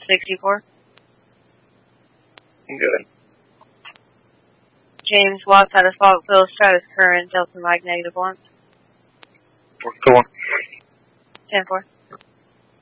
64. Good. James Watts out of Falkville, status current, Delta Mike, -1. What's going? 10-4.